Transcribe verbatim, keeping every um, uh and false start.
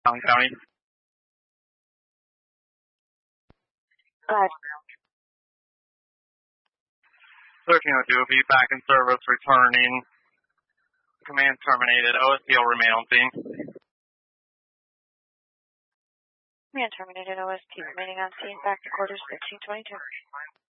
Allen County. Go ahead. thirteen oh two, be back in service, returning. Command terminated. O S T will remain on scene. Command terminated. O S T remaining on scene. Back to quarters thirteen twenty-two.